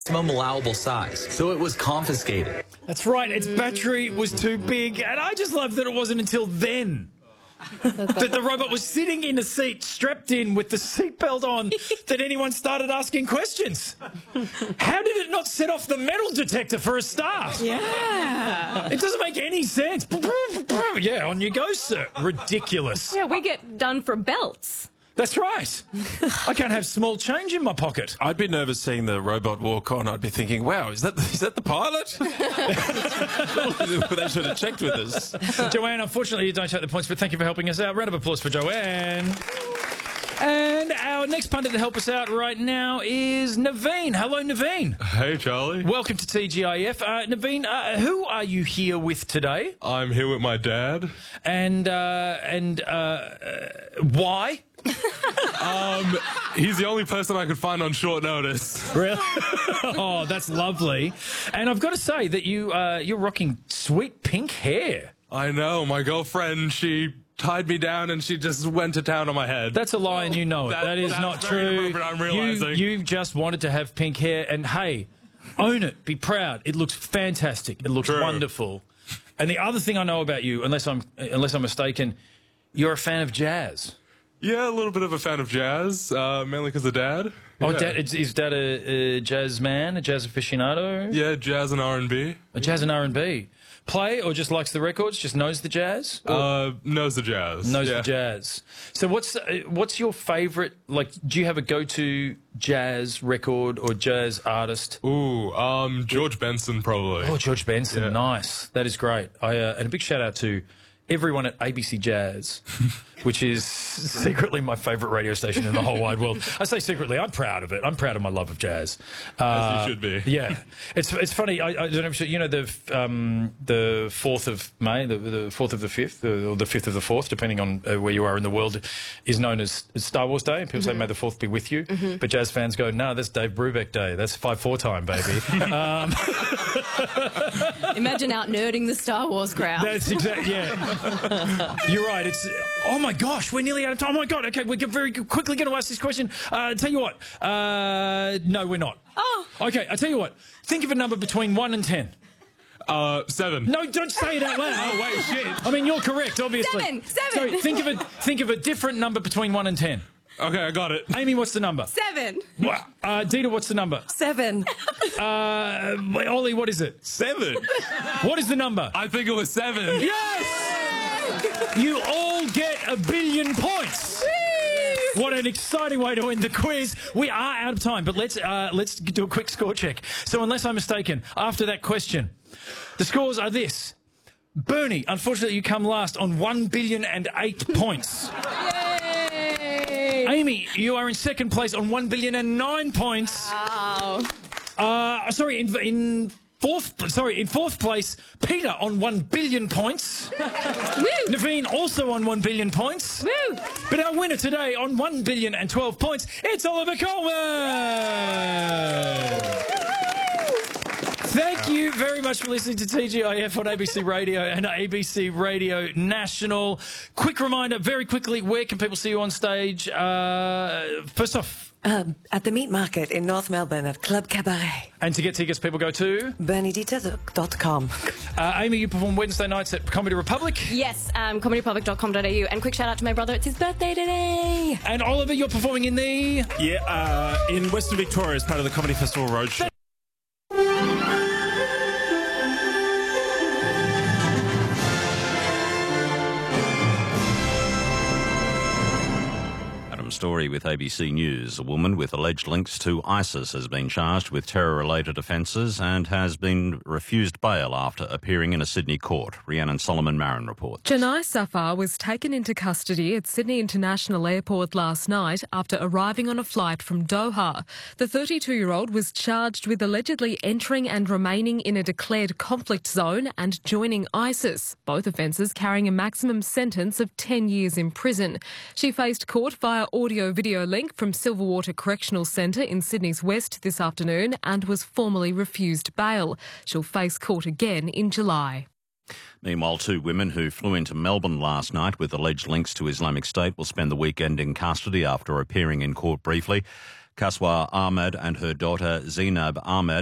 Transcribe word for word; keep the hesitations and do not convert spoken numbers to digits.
maximum allowable size, so it was confiscated. That's right, its battery was too big, and I just love that it wasn't until then that the robot was sitting in a seat, strapped in with the seatbelt on, that anyone started asking questions. How did it not set off the metal detector for a start? Yeah. It doesn't make any sense. Yeah, on you go, sir. Ridiculous. Yeah, we get done for belts. That's right. I can't have small change in my pocket. I'd be nervous seeing the robot walk on. I'd be thinking, wow, is that the, is that the pilot? They should have checked with us. Joanne, unfortunately, you don't take the points, but thank you for helping us out. Round of applause for Joanne. And our next pundit to help us out right now is Naveen. Hello, Naveen. Hey, Charlie. Welcome to T G I F. Uh, Naveen, uh, who are you here with today? I'm here with my dad. And, uh, and, uh, uh why? um, he's the only person I could find on short notice. Really? Oh, that's lovely. And I've got to say that you, uh, you're rocking sweet pink hair. I know. My girlfriend, she tied me down and she just went to town on my head. That's a lie and you know it. That, that is not true. I'm realizing. You, you just wanted to have pink hair, and hey, own it. Be proud. It looks fantastic. It looks True. wonderful. And the other thing I know about you, unless I'm unless I'm mistaken, you're a fan of jazz. Yeah, a little bit of a fan of jazz, uh, mainly because of Dad. Oh, yeah. Dad, is, is Dad a, a jazz man, a jazz aficionado? Yeah, jazz and R and B. A jazz and R and B. Play or just likes the records, just knows the jazz? Or Uh, knows the jazz. knows yeah. the jazz. So what's uh, what's your favourite, like, do you have a go-to jazz record or jazz artist? Ooh, um, George Benson, probably. Oh, George Benson, Yeah. nice. That is great. I uh, and a big shout out to everyone at A B C Jazz, which is secretly my favourite radio station in the whole wide world. I say secretly, I'm proud of it. I'm proud of my love of jazz. Uh, As you should be. Yeah, it's it's funny. I, I don't know if you know the um, the fourth of May, the the fourth of the fifth, or the fifth of the fourth, depending on uh, where you are in the world, is known as Star Wars Day. And people Mm-hmm. say May the fourth be with you, mm-hmm. but jazz fans go, no, that's Dave Brubeck Day. That's five four time, baby. um, Imagine out nerding the Star Wars crowd. That's exactly, yeah. You're right. It's, oh my gosh, we're nearly out of time. Oh my God. Okay, we're very quickly going to ask this question. Uh, tell you what. Uh, no, we're not. Oh. Okay, I tell you what. Think of a number between one and ten. Uh, seven. No, don't say it out loud. Oh, wait, shit. I mean, you're correct, obviously. Seven, seven. Sorry, think of a think of a different number between one and ten. Okay, I got it. Amy, what's the number? Seven. What? Uh, Dita, what's the number? Seven. Uh, Ollie, what is it? Seven. What is the number? I think it was seven. Yes! You all get a billion points. What an exciting way to end the quiz. We are out of time, but let's uh, let's do a quick score check. So unless I'm mistaken, after that question, the scores are this. Bernie, unfortunately, you come last on one billion and eight points. Yay! Amy, you are in second place on one billion and nine points. Wow. Uh, sorry, in, in fourth, sorry, in fourth place, Peter on one billion points. Woo! Naveen also on one billion points. Woo! But our winner today on one billion and twelve points, it's Oliver Coleman. Thank you very much for listening to T G I F on A B C Radio and A B C Radio National. Quick reminder, very quickly, where can people see you on stage? Uh, first off, Um, at the Meat Market in North Melbourne at Club Cabaret. and to get tickets, people go to... bernie dieter dot com. Uh, Amy, you perform Wednesday nights at Comedy Republic. Yes, um, comedy republic dot com dot a u. And quick shout out to my brother, it's his birthday today. And Oliver, you're performing in the... Yeah, uh, in Western Victoria as part of the Comedy Festival Roadshow. Story with A B C News. A woman with alleged links to ISIS has been charged with terror-related offences and has been refused bail after appearing in a Sydney court. Rhiannon Solomon-Marin reports. Janai Safar was taken into custody at Sydney International Airport last night after arriving on a flight from Doha. The thirty-two-year-old was charged with allegedly entering and remaining in a declared conflict zone and joining ISIS, both offences carrying a maximum sentence of ten years in prison. She faced court via audio-video link from Silverwater Correctional Centre in Sydney's West this afternoon and was formally refused bail. She'll face court again in July. Meanwhile, two women who flew into Melbourne last night with alleged links to Islamic State will spend the weekend in custody after appearing in court briefly. Kaswa Ahmed and her daughter Zainab Ahmed